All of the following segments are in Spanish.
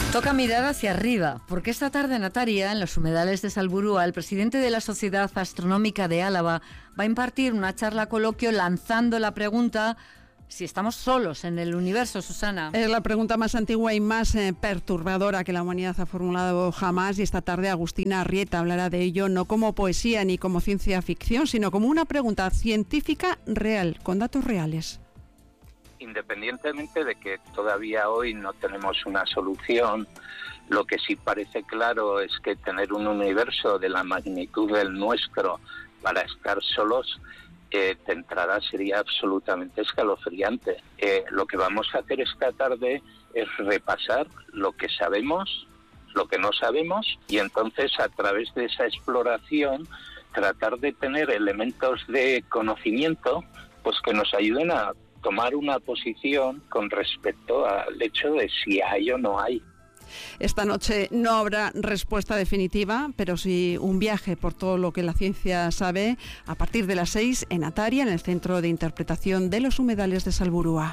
Toca mirar hacia arriba, porque esta tarde en Ataria, en los humedales de Salburua, el presidente de la Sociedad Astronómica de Álava va a impartir una charla coloquio lanzando la pregunta si estamos solos en el universo, Susana. Es la pregunta más antigua y más perturbadora que la humanidad ha formulado jamás, y esta tarde Agustina Arrieta hablará de ello no como poesía ni como ciencia ficción, sino como una pregunta científica real, con datos reales. Independientemente de que todavía hoy no tenemos una solución, lo que sí parece claro es que tener un universo de la magnitud del nuestro para estar solos de entrada sería absolutamente escalofriante. Lo que vamos a hacer esta tarde es repasar lo que sabemos, lo que no sabemos, y entonces a través de esa exploración tratar de tener elementos de conocimiento pues que nos ayuden a tomar una posición con respecto al hecho de si hay o no hay. Esta noche no habrá respuesta definitiva, pero sí un viaje por todo lo que la ciencia sabe a partir de las 6 en Ataria, en el Centro de Interpretación de los Humedales de Salburua.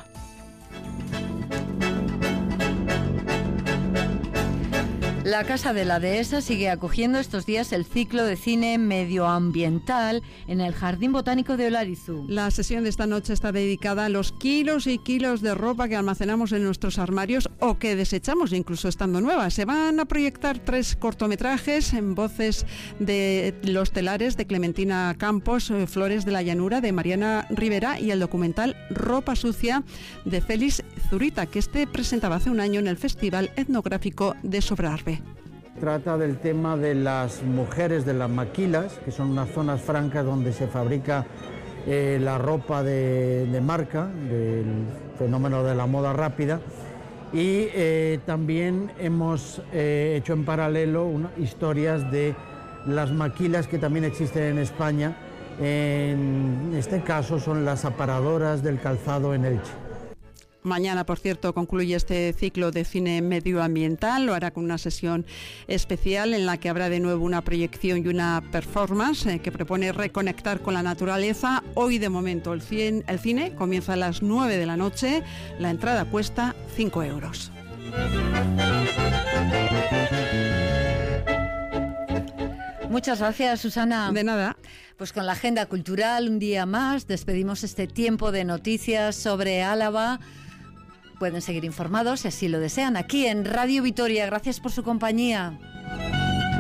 La Casa de la Dehesa sigue acogiendo estos días el ciclo de cine medioambiental en el Jardín Botánico de Olarizu. La sesión de esta noche está dedicada a los kilos y kilos de ropa que almacenamos en nuestros armarios o que desechamos incluso estando nuevas. Se van a proyectar 3 cortometrajes en voces de Los telares de Clementina Campos, Flores de la llanura de Mariana Rivera y el documental Ropa sucia de Félix Zurita, que presentaba hace un año en el Festival Etnográfico de Sobrarbe. Trata del tema de las mujeres de las maquilas, que son unas zonas francas donde se fabrica la ropa de marca, del fenómeno de la moda rápida, y también hemos hecho en paralelo historias de las maquilas que también existen en España. En este caso son las aparadoras del calzado en Elche. Mañana, por cierto, concluye este ciclo de cine medioambiental. Lo hará con una sesión especial en la que habrá de nuevo una proyección y una performance que propone reconectar con la naturaleza. Hoy, de momento, el cine comienza a las 9 de la noche. La entrada cuesta 5 euros. Muchas gracias, Susana. De nada. Pues con la agenda cultural, un día más, despedimos este tiempo de noticias sobre Álava. Pueden seguir informados, si así lo desean, aquí en Radio Vitoria. Gracias por su compañía.